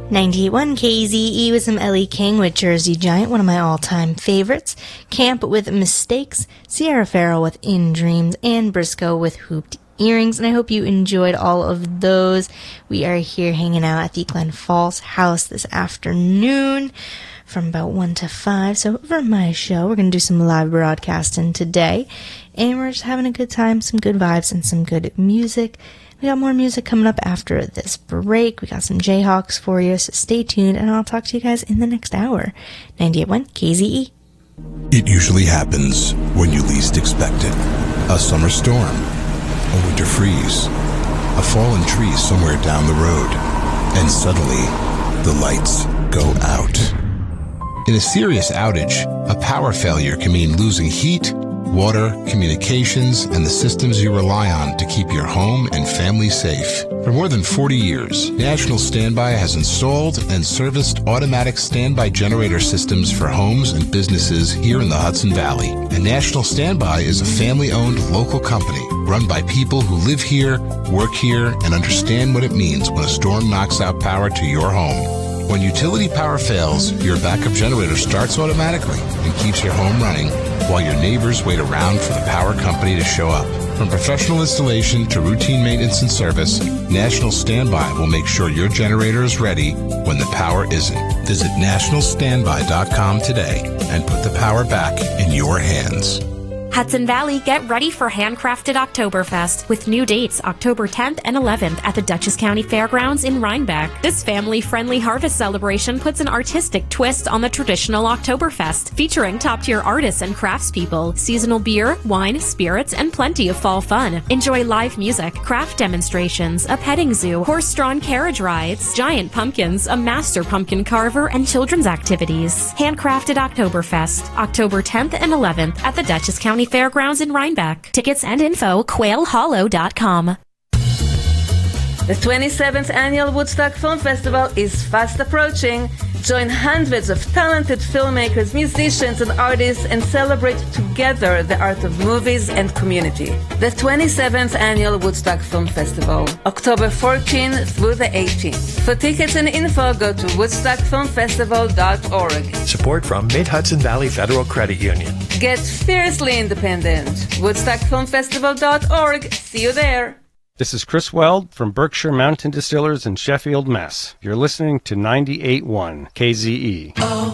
98.1 KZE with some Ellie King with Jersey Giant, one of my all-time favorites. Camp with Mistakes, Sierra Farrell with In Dreams, and Briscoe with Hooped Earrings. And I hope you enjoyed all of those. We are here hanging out at the Glen Falls House this afternoon from about 1 to 5. So over my show, we're going to do some live broadcasting today. And we're just having a good time, some good vibes, and some good music. We got more music coming up after this break. We got some Jayhawks for you, so stay tuned, and I'll talk to you guys in the next hour. 98.1 KZE. It usually happens when you least expect it. A summer storm, a winter freeze, a fallen tree somewhere down the road, and suddenly the lights go out. In a serious outage, a power failure can mean losing heat, water, communications, and the systems you rely on to keep your home and family safe. For more than 40 years, National Standby has installed and serviced automatic standby generator systems for homes and businesses here in the Hudson Valley. And National Standby is a family-owned local company run by people who live here, work here, and understand what it means when a storm knocks out power to your home. When utility power fails, your backup generator starts automatically and keeps your home running while your neighbors wait around for the power company to show up. From professional installation to routine maintenance and service, National Standby will make sure your generator is ready when the power isn't. Visit nationalstandby.com today and put the power back in your hands. Hudson Valley, get ready for Handcrafted Oktoberfest with new dates October 10th and 11th at the Dutchess County Fairgrounds in Rhinebeck. This family-friendly harvest celebration puts an artistic twist on the traditional Oktoberfest, featuring top-tier artists and craftspeople, seasonal beer, wine, spirits, and plenty of fall fun. Enjoy live music, craft demonstrations, a petting zoo, horse-drawn carriage rides, giant pumpkins, a master pumpkin carver, and children's activities. Handcrafted Oktoberfest, October 10th and 11th at the Dutchess County Fairgrounds in Rhinebeck. Tickets and info, quailhollow.com. The 27th Annual Woodstock Film Festival is fast approaching. Join hundreds of talented filmmakers, musicians, and artists and celebrate together the art of movies and community. The 27th Annual Woodstock Film Festival, October 14th through the 18th. For tickets and info, go to woodstockfilmfestival.org. Support from Mid-Hudson Valley Federal Credit Union. Get fiercely independent. woodstockfilmfestival.org. See you there. This is Chris Weld from Berkshire Mountain Distillers in Sheffield, Mass. You're listening to 98.1 KZE.